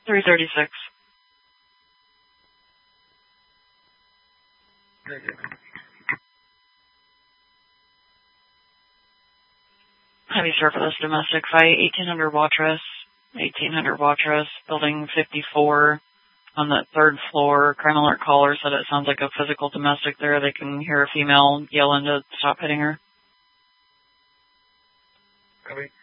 336. Heavy surface domestic fight, 1800 Watrous, 1800 Watrous, building 54 on the third floor. Crime alert caller said it sounds like a physical domestic there. They can hear a female yelling to stop hitting her. Copy.